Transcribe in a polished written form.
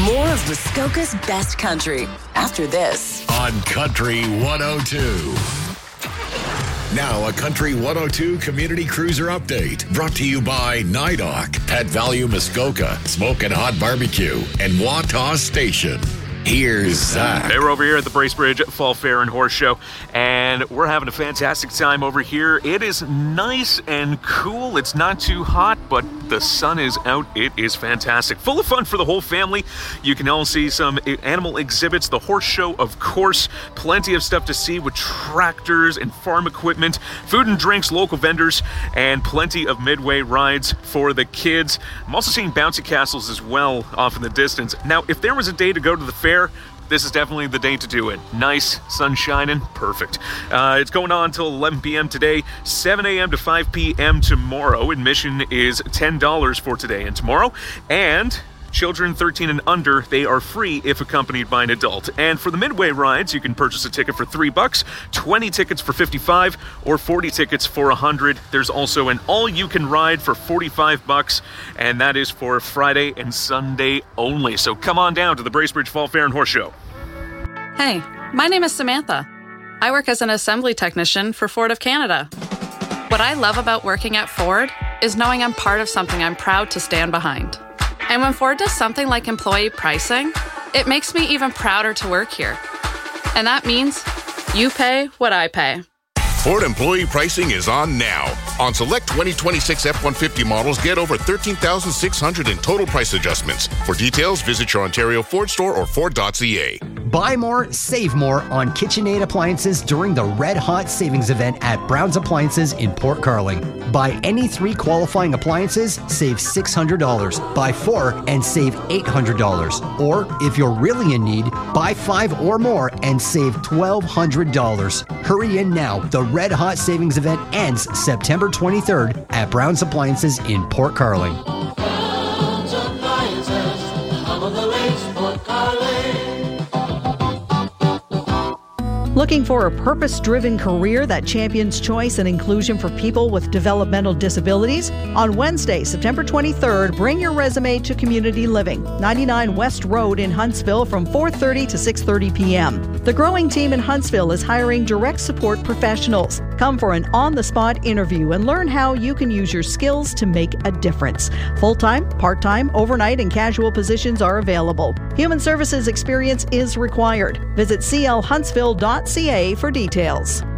More of Muskoka's best country after this. On Country 102. Now a Country 102 Community Cruiser Update brought to you by NIDOC, Pet Value Muskoka, Smokin' Hot Barbecue, and Wataw Station. Here's Zach. Hey, we're over here at the Bracebridge Fall Fair and Horse Show, and we're having a fantastic time over here. It is nice and cool. It's not too hot, but the sun is out. It is fantastic. Full of fun for the whole family. You can all see some animal exhibits, the horse show, of course. Plenty of stuff to see with tractors and farm equipment, food and drinks, local vendors, and plenty of midway rides for the kids. I'm also seeing bouncy castles as well off in the distance. Now, if there was a day to go to the fair, this is definitely the day to do it. Nice, sun shining, perfect. It's going on until 11 p.m. today, 7 a.m. to 5 p.m. tomorrow. Admission is $10 for today and tomorrow. And children 13 and under, they are free if accompanied by an adult. And for the midway rides, you can purchase a ticket for $3, 20 tickets for $55, or 40 tickets for $100. There's also an all-you-can-ride for $45, and that is for Friday and Sunday only. So come on down to the Bracebridge Fall Fair and Horse Show. Hey, my name is Samantha. I work as an assembly technician for Ford of Canada. What I love about working at Ford is knowing I'm part of something I'm proud to stand behind. And when Ford does something like employee pricing, it makes me even prouder to work here. And that means you pay what I pay. Ford employee pricing is on now. On select 2026 F-150 models, get over $13,600 in total price adjustments. For details, visit your Ontario Ford store or Ford.ca. Buy more, save more on KitchenAid appliances during the Red Hot Savings Event at Brown's Appliances in Port Carling. Buy any 3 qualifying appliances, save $600. Buy 4 and save $800. Or, if you're really in need, buy 5 or more and save $1,200. Hurry in now. The Red Hot Savings Event ends September 23rd at Brown's Appliances in Port Carling. Brown's Appliances, home of the lakes, Port Carling. Looking for a purpose-driven career that champions choice and inclusion for people with developmental disabilities? On Wednesday, September 23rd, bring your resume to Community Living, 99 West Road in Huntsville from 4:30 to 6:30 p.m. The growing team in Huntsville is hiring direct support professionals. Come for an on-the-spot interview and learn how you can use your skills to make a difference. Full-time, part-time, overnight, and casual positions are available. Human services experience is required. Visit clhuntsville.ca for details.